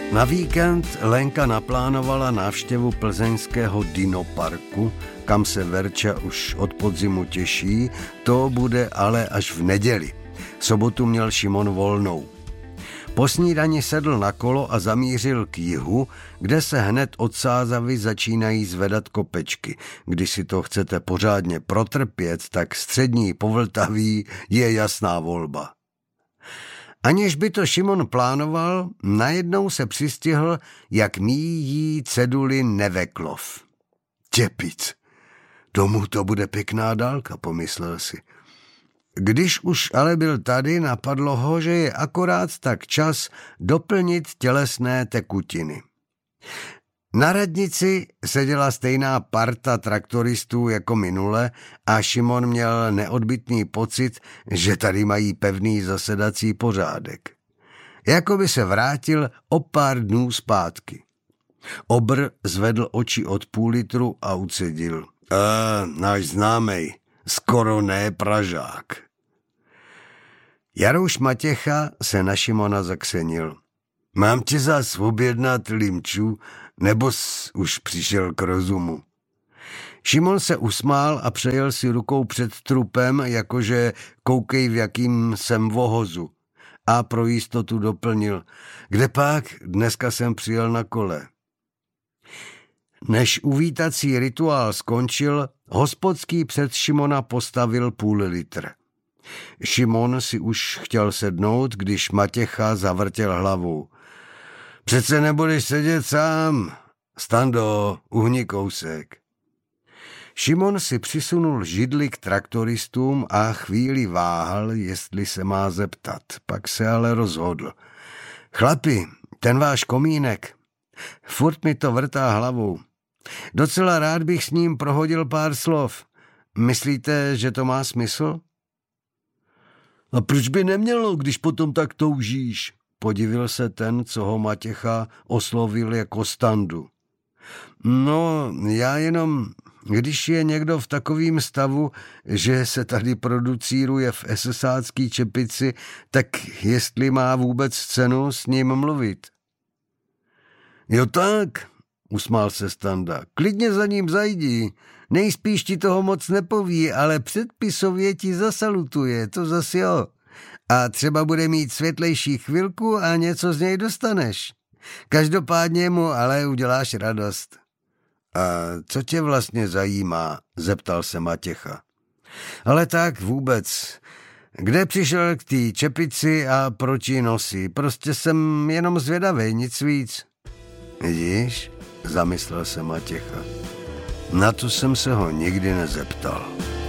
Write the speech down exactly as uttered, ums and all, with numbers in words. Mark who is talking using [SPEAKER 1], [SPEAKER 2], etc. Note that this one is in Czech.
[SPEAKER 1] Na víkend Lenka naplánovala návštěvu plzeňského dinoparku, kam se Verča už od podzimu těší, to bude ale až v neděli. V sobotu měl Šimon volnou. Po snídani sedl na kolo a zamířil k jihu, kde se hned od Sázavy začínají zvedat kopečky. Když si to chcete pořádně protrpět, tak střední Povltaví je jasná volba. Aniž by to Šimon plánoval, najednou se přistihl, jak míjí ceduly Neveklov. Čepic. Domů to bude pěkná dálka, pomyslel si. Když už ale byl tady, napadlo ho, že je akorát tak čas doplnit tělesné tekutiny. Na radnici seděla stejná parta traktoristů jako minule a Šimon měl neodbytný pocit, že tady mají pevný zasedací pořádek. Jako by se vrátil o pár dnů zpátky. Obr zvedl oči od půl litru a ucedil. E, náš známej, skoro ne Pražák. Jarouš Matěcha se na Šimona zaksenil. Mám ti zas objednat limču, nebo jsi už přišel k rozumu? Šimon se usmál a přejel si rukou před trupem, jakože koukej, v jakým jsem vohozu. A pro jistotu doplnil. Kde pak? Dneska jsem přijel na kole. Než uvítací rituál skončil, hospodský před Šimona postavil půl litr. Šimon si už chtěl sednout, když Matěcha zavrtěl hlavou. Přece nebudeš sedět sám. Stando, uhni kousek. Šimon si přisunul židli k traktoristům a chvíli váhal, jestli se má zeptat. Pak se ale rozhodl. Chlapi, ten váš komínek. Furt mi to vrtá hlavou. Docela rád bych s ním prohodil pár slov. Myslíte, že to má smysl? A proč by nemělo, když potom tak toužíš? Podivil se ten, co ho Matěcha oslovil jako Standu. No, já jenom, když je někdo v takovým stavu, že se tady producíruje v esesácký čepici, tak jestli má vůbec cenu s ním mluvit. Jo tak, usmál se Standa, klidně za ním zajdi. Nejspíš ti toho moc nepoví, ale předpisově ti zasalutuje, to zas jo. A třeba bude mít světlejší chvilku a něco z něj dostaneš. Každopádně mu ale uděláš radost. A co tě vlastně zajímá? Zeptal se Matěcha. Ale tak vůbec. Kde přišel k té čepici a proč ji nosí? Prostě jsem jenom zvědavej, nic víc. Vidíš? Zamyslel se Matěcha. Na to jsem se ho nikdy nezeptal.